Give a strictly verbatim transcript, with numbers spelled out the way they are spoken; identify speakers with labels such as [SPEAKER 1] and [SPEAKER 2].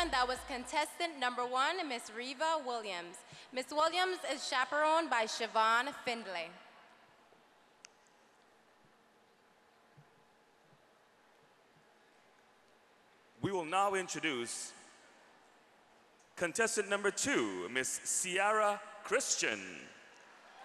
[SPEAKER 1] gentlemen, that was contestant number one, Miss Reva Williams. Miss Williams is chaperoned by Siobhan Findlay.
[SPEAKER 2] We will now introduce contestant number two, Miss Ciara Christian.